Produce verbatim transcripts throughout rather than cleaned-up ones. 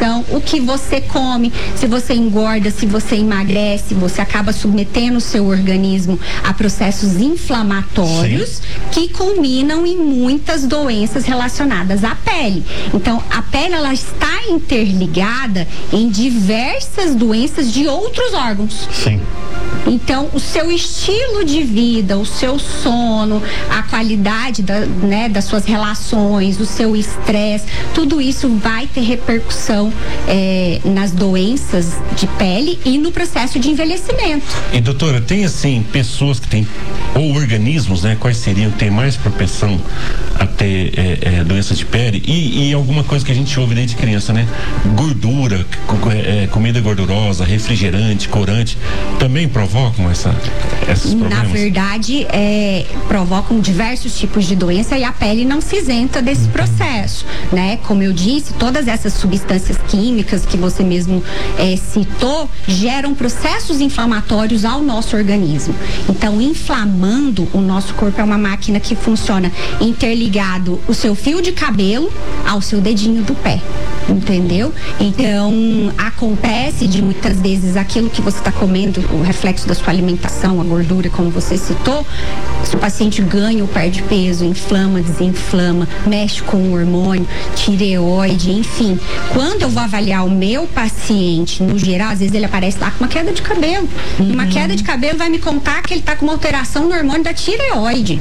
alimentação, o que você come, se você engorda, se você emagrece, você acaba submetendo o seu organismo a processos inflamatórios. Sim. Que culminam em muitas doenças relacionadas à pele. Então, a pele, ela está interligada em diversas doenças de outros órgãos. Sim. Então, o seu estilo de vida, o seu sono, a qualidade da, né, das suas relações, o seu estresse, tudo isso vai ter repercussão é, nas doenças de pele e no processo de envelhecimento. E doutora, tem assim, pessoas que têm, ou organismos, né, quais seriam que têm mais propensão a ter é, é, doenças de pele e, e alguma coisa que a gente ouve desde criança, né? Gordura, é, comida gordurosa, refrigerante, corante, também provocam essa, esses problemas? Na verdade, é, provocam diversos tipos de doença e a pele não se isenta desse uhum. processo, né? Como eu disse, todas essas substâncias químicas que você mesmo é, citou geram processos inflamatórios ao nosso organismo. Então, inflamando, o nosso corpo é uma máquina que funciona interligado o seu fio de cabelo ao seu dedinho do pé, entendeu? Então, acontece de muitas vezes aquilo que você está comendo, o reflexo da sua alimentação, a gordura, como você citou, se o paciente ganha ou perde peso, inflama, desinflama, mexe com o hormônio, tireoide, enfim. Quando eu vou avaliar o meu paciente, no geral, às vezes ele aparece lá com uma queda de cabelo. Uhum. Uma queda de cabelo vai me contar que ele está com uma alteração no hormônio da tireoide.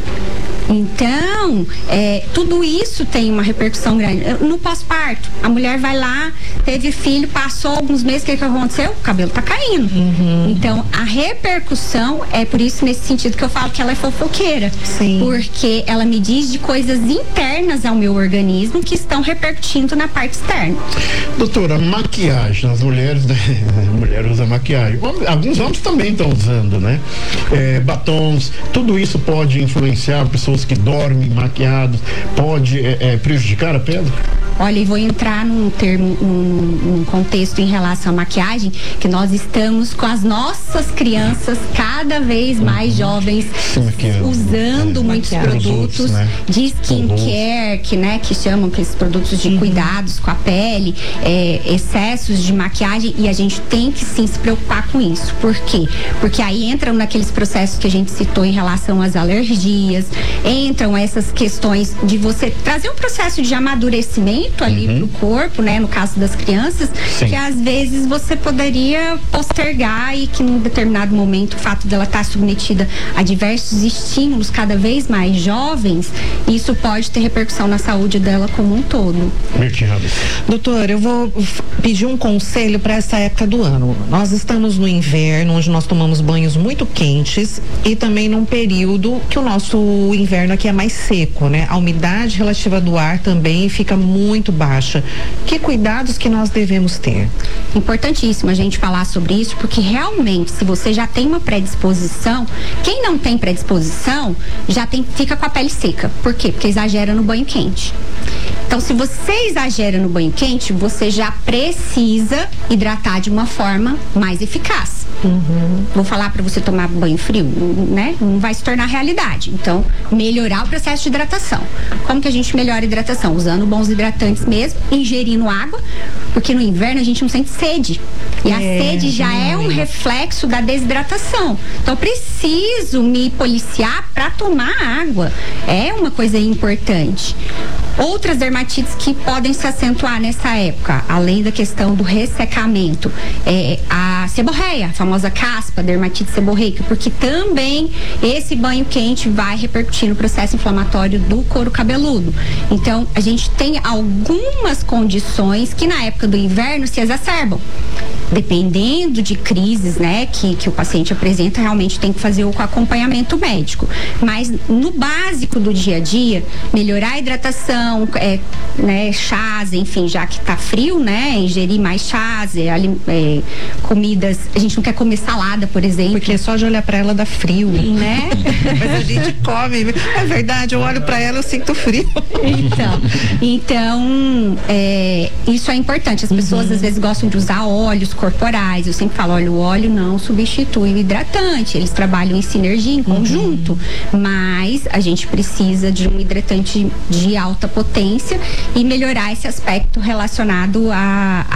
Então, é, tudo isso tem uma repercussão grande. No pós-parto, a mulher vai lá, teve filho, passou alguns meses, o que, que aconteceu? O cabelo tá caindo. Uhum. Então, a repercussão é por isso, nesse sentido, que eu falo que ela é fofoqueira. Sim. Porque ela me diz de coisas internas ao meu organismo que estão repercutindo na parte externa. Doutora, maquiagem, as mulheres, né? A mulher usa maquiagem. Alguns homens também estão usando, né? É, batons, tudo isso pode influenciar pessoas que dormem maquiados, pode é, é, prejudicar a pele? Olha, e vou entrar num termo, num, num contexto em relação à maquiagem, que nós estamos com as nossas crianças cada vez mais uhum. jovens usando é, muitos produtos, produtos né? de skincare, que, né, que chamam que esses produtos de uhum. cuidados com a pele, é, excessos de maquiagem, e a gente tem que sim se preocupar com isso. Por quê? Porque aí entram naqueles processos que a gente citou em relação às alergias, entram essas questões de você trazer um processo de amadurecimento ali uhum. pro corpo, né? No caso das crianças, sim. que às vezes você poderia postergar e que num determinado momento o fato dela estar submetida a diversos estímulos cada vez mais jovens, isso pode ter repercussão na saúde dela como um todo. Doutor, eu vou pedir um conselho para essa época do ano. Nós estamos no inverno, onde nós tomamos banhos muito quentes e também num período que o nosso inverno aqui é mais seco, né? A umidade relativa do ar também fica muito muito baixa. Que cuidados que nós devemos ter? Importantíssimo a gente falar sobre isso, porque realmente, se você já tem uma predisposição, quem não tem predisposição já tem, fica com a pele seca. Por quê? Porque exagera no banho quente. Então, se você exagera no banho quente, você já precisa hidratar de uma forma mais eficaz. Uhum. Vou falar para você tomar banho frio, né? Não vai se tornar realidade. Então, melhorar o processo de hidratação. Como que a gente melhora a hidratação? Usando bons hidratantes mesmo, ingerindo água, porque no inverno a gente não sente sede. E a é, sede já é um reflexo da desidratação. Então, eu preciso me policiar para tomar água. É uma coisa importante. Outras dermatites que podem se acentuar nessa época, além da questão do ressecamento, é a seborreia, a famosa caspa, dermatite seborreica, porque também esse banho quente vai repercutir no processo inflamatório do couro cabeludo. Então, a gente tem algumas condições que na época do inverno se exacerbam. Dependendo de crises, né, que, que o paciente apresenta, realmente tem que fazer o acompanhamento médico. Mas no básico do dia a dia, melhorar a hidratação, é, né, chás, enfim, já que tá frio, né, ingerir mais chás, é, é, comidas, a gente não quer comer salada, por exemplo. Porque só de olhar pra ela dá frio, né? Mas a gente come, é verdade, eu olho pra ela, eu sinto frio. Então, então é, isso é importante. As pessoas uhum. às vezes gostam de usar óleos corporais. Eu sempre falo, olha, o óleo não substitui o hidratante, eles trabalham em sinergia, em conjunto, uhum. mas a gente precisa de um hidratante de alta potência e melhorar esse aspecto relacionado a